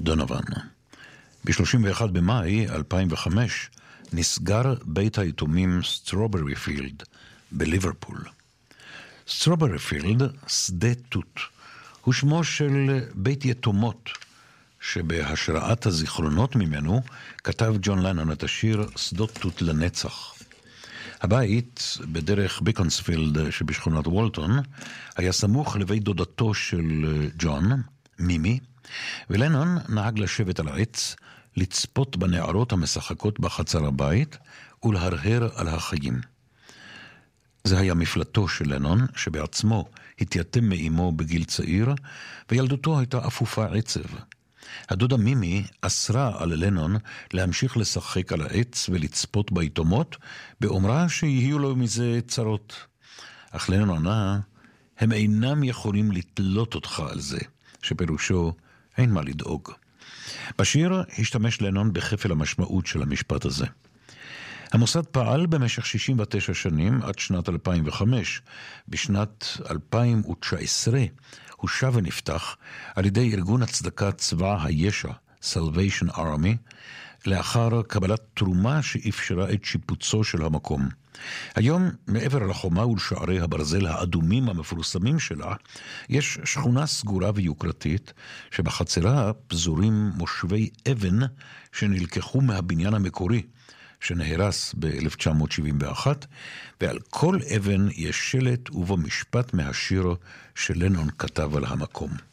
דונובן. ב-31 במאי 2005 נסגר בית היתומים סטרוברי פילד בליברפול. סטרוברי פילד, שדה תות, הוא שמו של בית יתומות, שבהשראת הזיכרונות ממנו כתב ג'ון לנון את השיר שדות תות לנצח. הבית בדרך ביקונספילד שבשכונת וולטון היה סמוך לבית דודתו של ג'ון, מימי, ולנון נהג לשבת על העץ, לצפות בנערות המשחקות בחצר הבית ולהרהר על החיים. זה היה מפלטו של לנון, שבעצמו התייתם מאמו בגיל צעיר, וילדותו הייתה אפופה עצב. הדודה מימי אסרה על לנון להמשיך לשחק על העץ ולצפות ביתומות, באומרה שיהיו לו מזה צרות. אך לנון ענה, הם אינם יכולים לתלות אותך על זה, שפירושו אין מה לדאוג. בשיר השתמש לנון בחפל המשמעות של המשפט הזה. המוסד פעל במשך 69 שנים עד שנת 2005. בשנת 2019 הוא שב ונפתח על ידי ארגון הצדקת צבא הישע, Salvation Army, לאחר קבלת תרומה שאפשרה את שיפוצו של המקום. היום, מעבר לחומה ולשערי הברזל האדומים המפורסמים שלה, יש שכונה סגורה ויוקרתית, שבחצרה פזורים מושבי אבן שנלקחו מהבניין המקורי, שנהרס ב-1971, ועל כל אבן יש שלט ובו משפט מהשיר שלנון כתב על המקום.